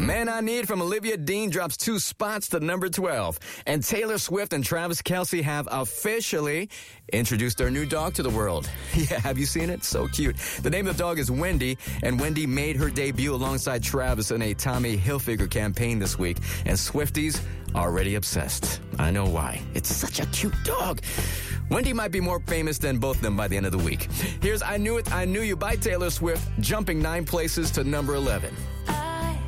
Man I Need from Olivia Dean drops 2 spots to number 12. And Taylor Swift and Travis Kelce have officially introduced their new dog to the world. Yeah, have you seen it? So cute. The name of the dog is Wendy, and Wendy made her debut alongside Travis in a Tommy Hilfiger campaign this week. And Swifties already obsessed. I know why. It's such a cute dog. Wendy might be more famous than both of them by the end of the week. Here's I Knew It, I Knew You by Taylor Swift, jumping 9 places to number 11.